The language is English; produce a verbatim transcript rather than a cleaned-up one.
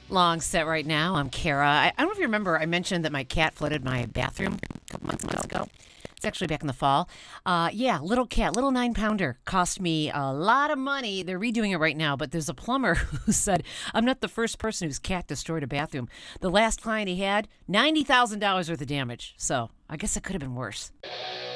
Long set right now. I'm Kara. I, I don't know if you remember, I mentioned that my cat flooded my bathroom a couple months ago. It's actually back in the fall. Uh, yeah, little cat, little nine pounder. Cost me a lot of money. They're redoing it right now, but there's a plumber who said, I'm not the first person whose cat destroyed a bathroom. The last client he had, ninety thousand dollars worth of damage. So I guess it could have been worse.